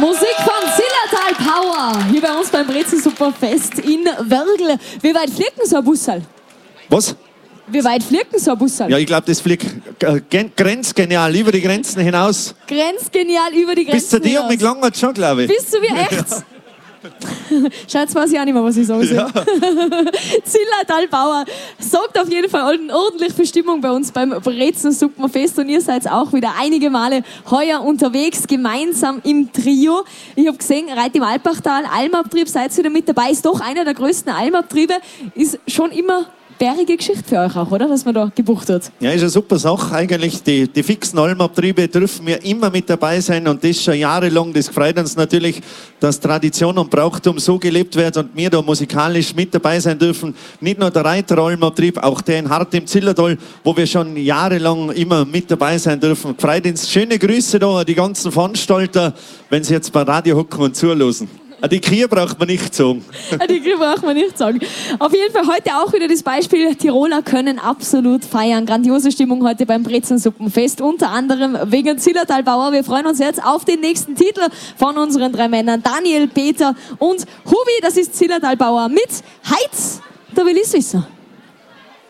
Musik von Zillertal Power, hier bei uns beim Brezel-Superfest in Wörgl. Wie weit fliegt denn so ein Bussal? Was? Wie weit fliegt denn so ein Bussal? Ja, ich glaube, das fliegt grenzgenial, über die Grenzen hinaus. Grenzgenial über die Grenzen Bis zu dir und mit lang hat schon, glaube ich. Bist du wie echt? Ja. Schatz, weiß ich auch nicht mehr, was ich sagen soll. Ja. Zillertal Power sorgt auf jeden Fall ordentlich für Stimmung bei uns beim Brezen-Suppenfest und ihr seid auch wieder einige Male heuer unterwegs, gemeinsam im Trio. Ich habe gesehen, Reit im Alpachtal, Almabtrieb, seid ihr wieder mit dabei, ist doch einer der größten Almabtriebe, ist schon immer bärige Geschichte für euch auch, oder? Dass man da gebucht hat. Ja, ist eine super Sache. Eigentlich die fixen Almabtriebe dürfen wir immer mit dabei sein und das schon jahrelang. Das freut uns natürlich, dass Tradition und Brauchtum so gelebt wird und wir da musikalisch mit dabei sein dürfen. Nicht nur der Reiter Almabtrieb, auch der in Hart im Zillertal, wo wir schon jahrelang immer mit dabei sein dürfen. Freut uns. Schöne Grüße da an die ganzen Veranstalter, wenn sie jetzt beim Radio hocken und zuhören. Die Kühe braucht man nicht sagen. Die Kühe braucht man nicht sagen. Auf jeden Fall heute auch wieder das Beispiel, Tiroler können absolut feiern. Grandiose Stimmung heute beim Brezen-Suppenfest, unter anderem wegen Zillertal Power. Wir freuen uns jetzt auf den nächsten Titel von unseren drei Männern, Daniel, Peter und Hubi. Das ist Zillertal Power mit Heiz, da will ich's wissen.